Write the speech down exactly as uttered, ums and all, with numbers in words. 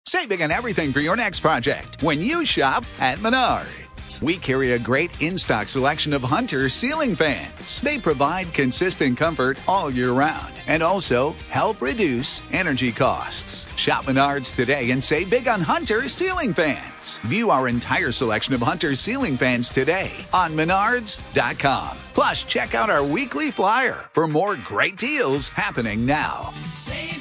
Save big on everything for your next project when you shop at Menards. We carry a great in-stock selection of Hunter ceiling fans. They provide consistent comfort all year round and also help reduce energy costs. Shop Menards today and save big on Hunter ceiling fans. View our entire selection of Hunter ceiling fans today on menards dot com. Plus, check out our weekly flyer for more great deals happening now.